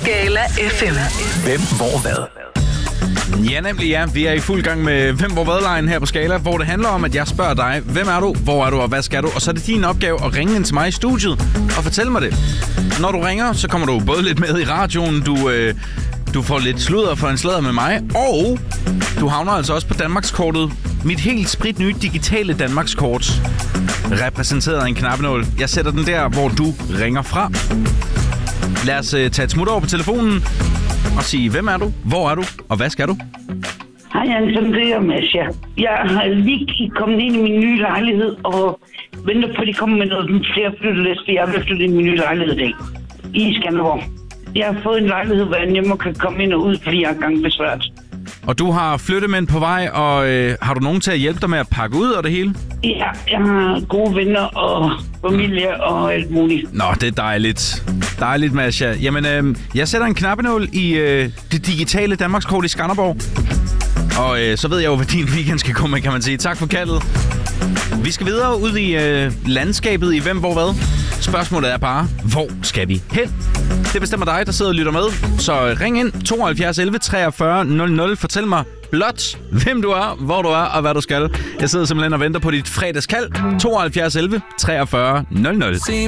Skala FM. Hvem, hvor, hvad? Ja, nemlig ja. Vi er i fuld gang med Hvem, hvor, hvad-lejen her på Skala, hvor det handler om, at jeg spørger dig, hvem er du, hvor er du og hvad skal du? Og så er det din opgave at ringe ind til mig i studiet og fortælle mig det. Når du ringer, så kommer du både lidt med i radioen, du får lidt sludder for en sladder med mig, og du havner altså også på Danmarkskortet. Mit helt spritnye digitale Danmarkskort, repræsenteret af en knappenål. Jeg sætter den der, hvor du ringer fra. Lad os tage et smut over på telefonen og sige, hvem er du, hvor er du, og hvad skal du? Hej Anton, det er Masha. Jeg har lige kommet ind i min nye lejlighed og venter på, at de kommer med noget flere flyttelister. Jeg har flyttet ind i min nye lejlighed i dag i Skanderborg. Jeg har fået en lejlighed, hvor jeg nemmere kan komme ind og ud, fordi jeg er gangbesværet. Og du har flyttemænd på vej, og har du nogen til at hjælpe dig med at pakke ud og det hele? Ja, jeg har gode venner og familie og alt muligt. Nå, det er dejligt. Dejligt, Masha. Jamen, jeg sætter en knappenål i det digitale Danmarkskort i Skanderborg. Og så ved jeg jo, hvad din weekend skal komme med, kan man sige. Tak for kaldet. Vi skal videre ud i landskabet i Hvem, hvor, hvad. Spørgsmålet er bare, hvor skal vi hen? Det bestemmer dig, der sidder og lytter med. Så ring ind 72 11 43 00. Fortæl mig blot, hvem du er, hvor du er og hvad du skal. Jeg sidder simpelthen og venter på dit fredagskald. 72 11 43 00.